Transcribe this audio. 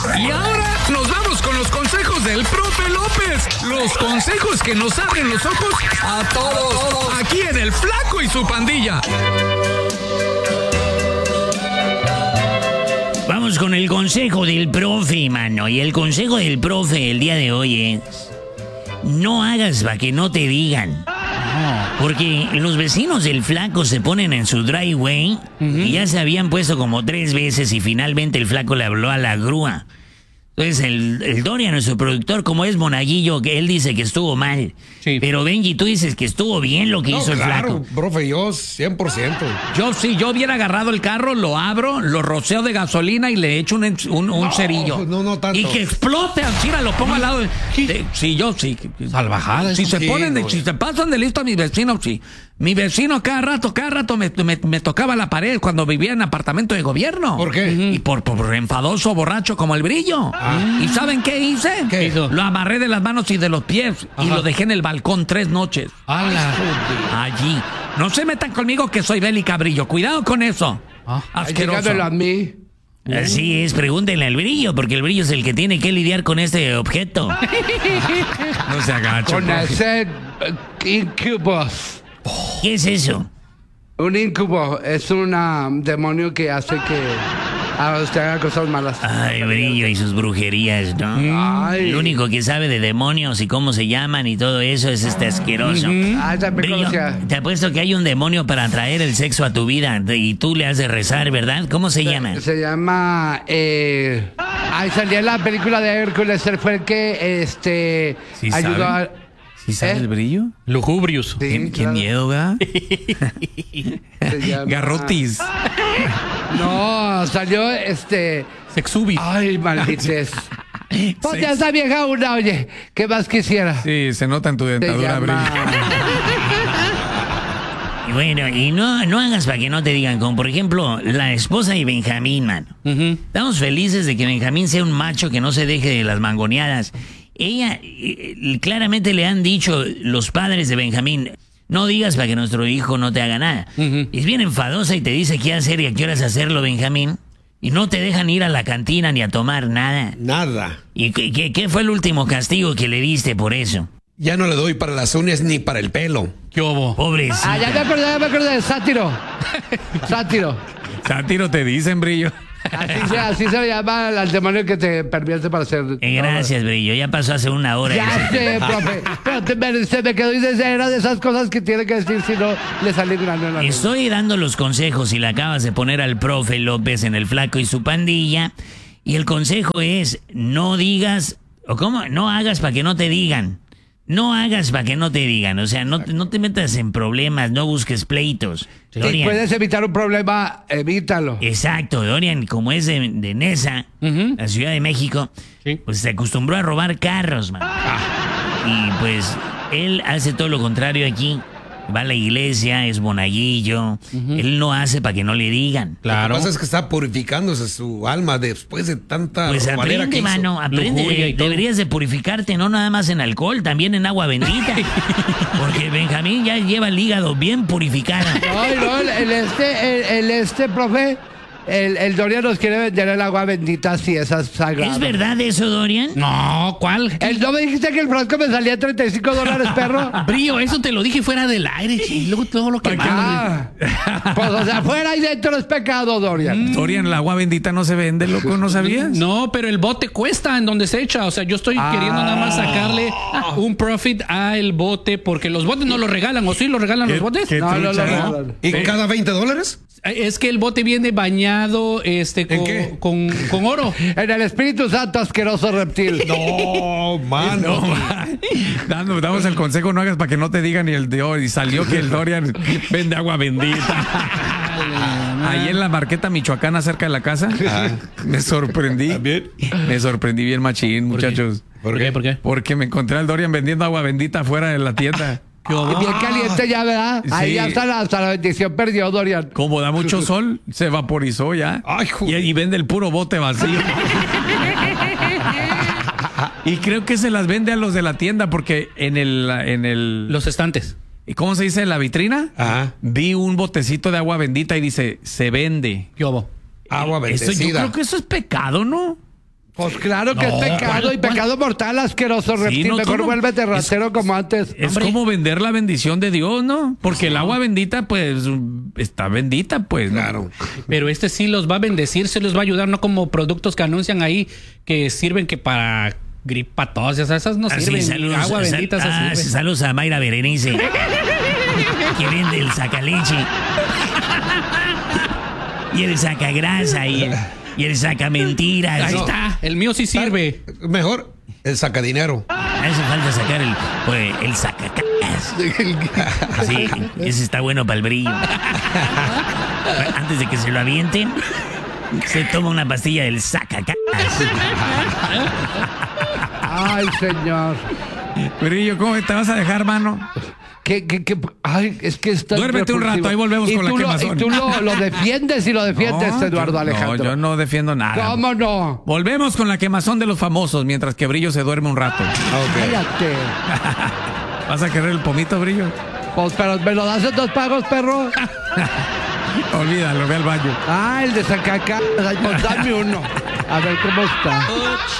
Y ahora nos vamos con los consejos del profe López. Los consejos que nos abren los ojos a todos. Aquí en El Flaco y su Pandilla. Vamos con el consejo del profe, mano. Y el consejo del profe el día de hoy es: no hagas para que no te digan. Porque los vecinos del Flaco se ponen en su driveway y ya se habían puesto como 3 veces y finalmente el Flaco le habló a la grúa. Entonces el Dorian, nuestro productor, como es monaguillo, que él dice que estuvo mal. Sí. Pero Benji, tú dices que estuvo bien lo que hizo el Flaco. Claro, profe, yo 100%. Yo hubiera agarrado el carro, lo abro, lo roceo de gasolina y le echo un cerillo. No tanto. Y que explote, así lo pongo al lado de... Sí, yo sí. Salvajada. Si se ponen, si se pasan de listo a mis vecinos, sí. Mi vecino cada rato me tocaba la pared cuando vivía en apartamento de gobierno. ¿Por qué? Y por enfadoso, borracho como el Brillo. ¿Y saben qué hice? ¿Qué hizo? Lo amarré de las manos y de los pies y lo dejé en el balcón 3 noches. ¡Hala! Allí. No se metan conmigo que soy Bélica Brillo. Cuidado con eso. Asqueroso. A mí. Así es, pregúntenle al Brillo, porque el Brillo es el que tiene que lidiar con este objeto. No se agacha. Con ese incubus. ¿Qué es eso? Un incubo es un demonio que hace que usted haga cosas malas. Ay, Brillo y sus brujerías, ¿no? Ay. El único que sabe de demonios y cómo se llaman y todo eso es este asqueroso. Brillo, te apuesto que hay un demonio para atraer el sexo a tu vida y tú le has de rezar, ¿verdad? ¿Cómo se llama? Se llama... salía en la película de Hércules. Él fue el que ¿Sí ayudó saben? a... ¿Sí sabe el Brillo? Lujubrius. Sí, Qué miedo, ¿verdad? Se llama- Garrotis. No, salió Sexubis. Ay, maldites. Pues ya está vieja una, oye. ¿Qué más quisiera? Sí, se nota en tu dentadura, Brillo. Y bueno, y no hagas para que no te digan, como por ejemplo la esposa de Benjamín, mano. Estamos felices de que Benjamín sea un macho que no se deje de las mangoneadas. Ella, claramente le han dicho los padres de Benjamín: no digas para que nuestro hijo no te haga nada. Es bien enfadosa y te dice qué hacer y a qué horas hacerlo, Benjamín. Y no te dejan ir a la cantina ni a tomar nada. Nada. ¿Y qué fue el último castigo que le diste por eso? Ya no le doy para las uñas ni para el pelo. ¿Qué hubo? Pobrecita. Ya me acordé. Sátiro. Sátiro te dicen, Brillo. Así se llama al demonio que te pervierte para hacer... Gracias, Brillo. Ya pasó hace 1 hora. Ya sé, profe. Pero se me quedó y era de esas cosas que tiene que decir si no le sale grano en la lengua. Estoy dando los consejos y le acabas de poner al profe López en El Flaco y su Pandilla. Y el consejo es: no digas, o cómo, no hagas para que no te digan. No hagas para que no te digan. O sea, no te metas en problemas, no busques pleitos. Si Dorian, puedes evitar un problema, evítalo. exacto, Dorian, como es de Nesa, la Ciudad de México, pues se acostumbró a robar carros, man. Y pues él hace todo lo contrario aquí. Va a la iglesia, es monaguillo. Él no hace para que no le digan. Lo que pasa es que está purificándose su alma después de tanta Pues robalera aprende, que hizo. mano, aprende. Deberías de purificarte, no nada más en alcohol, también en agua bendita. Porque Benjamín ya lleva el hígado bien purificado. No, profe, el Dorian nos quiere vender el agua bendita si esa es sagrada. ¿Es verdad eso, Dorian? No, ¿cuál? ¿No me dijiste que el frasco me salía $35, perro? Brillo, eso te lo dije fuera del aire, y luego todo lo que Pues o sea, fuera y dentro es pecado, Dorian. Dorian, el agua bendita no se vende, loco, ¿no sabías? No, pero el bote cuesta en donde se echa. O sea, yo estoy queriendo nada más sacarle un profit al bote, porque los botes no los regalan. ¿O sí los regalan los botes? No. ¿Y cada $20? Es que el bote viene bañado qué? con oro. En el Espíritu Santo, asqueroso reptil. No, mano. Damos el consejo: no hagas para que no te digan. Y y salió que el Dorian vende agua bendita. Ahí en la Marqueta michoacana, cerca de la casa, me sorprendí. ¿También? Me sorprendí bien machín, muchachos. ¿Por qué? Porque me encontré al Dorian vendiendo agua bendita afuera de la tienda. Bien caliente ya, ¿verdad? Ahí Sí. ya hasta la bendición perdió, Dorian. Como da mucho sol, se vaporizó ya. Ay, y vende el puro bote vacío. Y creo que se las vende a los de la tienda, porque en el Los estantes. ¿y cómo se dice? En la vitrina. Ajá. Vi un botecito de agua bendita y dice: se vende. ¿Qué hubo? Agua Yo bendecida. creo que eso es pecado, ¿no? Pues claro que No, es pecado y pecado mortal, asqueroso reptil. no, Mejor tú no- vuélvete ratero como antes. Es como vender la bendición de Dios, ¿no? Porque el agua bendita, pues, está bendita, pues. ¿no? Claro. Pero este sí los va a bendecir, se los va a ayudar, no como productos que anuncian ahí que sirven que para gripa, tos, esas no Así, sirven. saludos, Agua bendita se sirve. saludos a Mayra Berenice, que vende el sacaleche y el sacagrasa y el sacamentiras. Ahí está, el mío sí sirve. Mejor el sacadinero. Hace falta sacar el sacacas. Sí, ese está bueno para el brillo. Antes de que se lo avienten, se toma una pastilla del sacacas. Ay, señor. Brillo, ¿cómo te vas a dejar, mano? Ay, es que está. Duérmete un rato, ahí volvemos con la quemazón. Y tú lo defiendes y lo defiendes, No, Eduardo yo- Alejandro. No, yo no defiendo nada. ¿Cómo no? Volvemos con la quemazón de los famosos mientras que Brillo se duerme un rato. Cállate. ¿Vas a querer el pomito, Brillo? Pues, pero ¿me lo das en 2 pagos, perro? Olvídalo, ve al baño. Ah, el de Zacacá. Ay, pues dame uno. A ver cómo está.